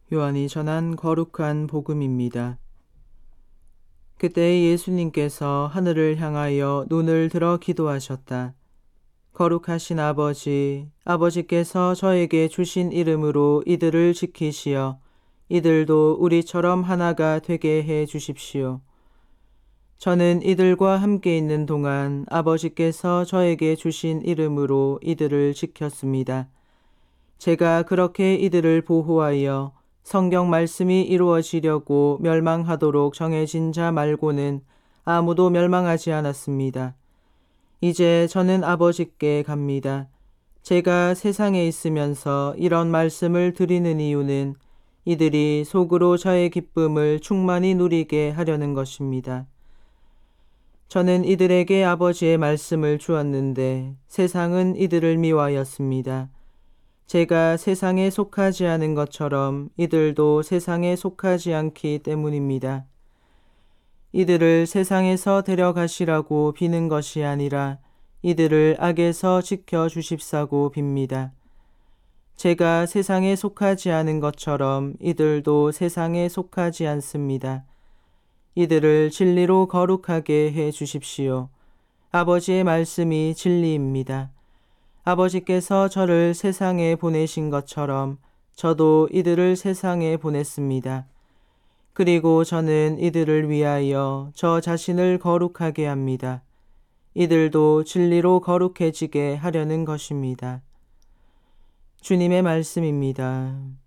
요한이 전한 거룩한 복음입니다. 그때 예수님께서 하늘을 향하여 눈을 들어 기도하셨다. 거룩하신 아버지, 아버지께서 저에게 주신 이름으로 이들을 지키시어 이들도 우리처럼 하나가 되게 해 주십시오. 저는 이들과 함께 있는 동안 아버지께서 저에게 주신 이름으로 이들을 지켰습니다. 제가 그렇게 이들을 보호하여 성경 말씀이 이루어지려고 멸망하도록 정해진 자 말고는 아무도 멸망하지 않았습니다. 이제 저는 아버지께 갑니다. 제가 세상에 있으면서 이런 말씀을 드리는 이유는 이들이 속으로 저의 기쁨을 충만히 누리게 하려는 것입니다. 저는 이들에게 아버지의 말씀을 주었는데 세상은 이들을 미워하였습니다. 제가 세상에 속하지 않은 것처럼 이들도 세상에 속하지 않기 때문입니다. 이들을 세상에서 데려가시라고 비는 것이 아니라 이들을 악에서 지켜주십사고 빕니다. 제가 세상에 속하지 않은 것처럼 이들도 세상에 속하지 않습니다. 이들을 진리로 거룩하게 해 주십시오. 아버지의 말씀이 진리입니다. 아버지께서 저를 세상에 보내신 것처럼 저도 이들을 세상에 보냈습니다. 그리고 저는 이들을 위하여 저 자신을 거룩하게 합니다. 이들도 진리로 거룩해지게 하려는 것입니다. 주님의 말씀입니다.